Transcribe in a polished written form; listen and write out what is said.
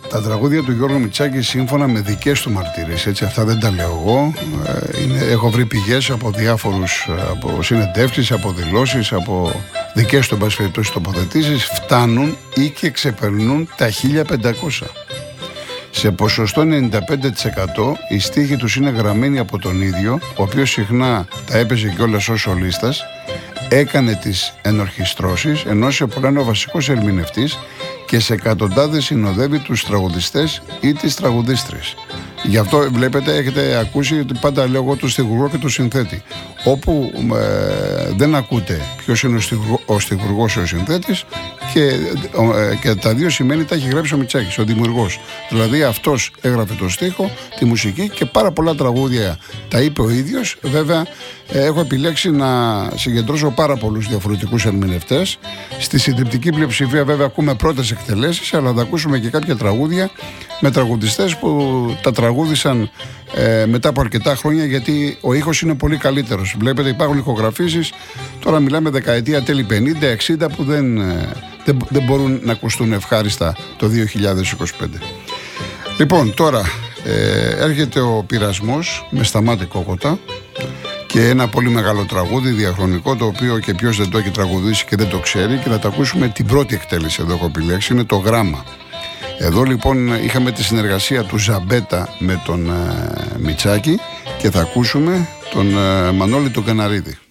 Τα τραγούδια του Γιώργου Μητσάκη, σύμφωνα με δικές του μαρτυρίες, έτσι, αυτά δεν τα λέω εγώ, έχω βρει πηγές από διάφορους, από συνεντεύξεις, από δηλώσεις, από δικές του εμπασχευτώσεις τοποθετήσεις, φτάνουν ή και ξεπερνούν τα 1500. Σε ποσοστό 95% οι στίχοι τους είναι γραμμένοι από τον ίδιο, ο οποίος συχνά τα έπαιζε κιόλας ως σολίστας, έκανε τις ενορχιστρώσεις, ενώ σε πολλά είναι ο βασικός ερμηνευτής και σε εκατοντάδες συνοδεύει τους τραγουδιστές ή τις τραγουδίστρες. Γι' αυτό βλέπετε, έχετε ακούσει ότι πάντα λέω εγώ το στιχουργό και το συνθέτη. Όπου δεν ακούτε ποιος είναι ο στιχουργός ή ο συνθέτης, και τα δύο σημαίνει τα έχει γράψει ο Μητσάκης, ο δημιουργός. Δηλαδή αυτός έγραφε το στίχο, τη μουσική και πάρα πολλά τραγούδια τα είπε ο ίδιος. Βέβαια έχω επιλέξει να συγκεντρώσω πάρα πολλούς διαφορετικούς ερμηνευτές. Στη συντριπτική πλειοψηφία βέβαια ακούμε πρώτες εκτελέσεις, αλλά θα ακούσουμε και κάποια τραγούδια με τραγουδιστές που τα τραγούδισαν μετά από αρκετά χρόνια, γιατί ο ήχος είναι πολύ καλύτερος. Βλέπετε, υπάρχουν ηχογραφήσεις, τώρα μιλάμε δεκαετία τέλη 50-60 που δεν μπορούν να ακουστούν ευχάριστα το 2025. Λοιπόν, τώρα έρχεται ο Πειρασμός με Σταμάτη Κόκοτα και ένα πολύ μεγάλο τραγούδι διαχρονικό, το οποίο και ποιος δεν το έχει τραγουδήσει και δεν το ξέρει, και να το ακούσουμε την πρώτη εκτέλεση. Εδώ έχω επιλέξει, είναι το Γράμμα. Εδώ λοιπόν είχαμε τη συνεργασία του Ζαμπέτα με τον Μητσάκη και θα ακούσουμε τον Μανώλη τον Καναρίδη.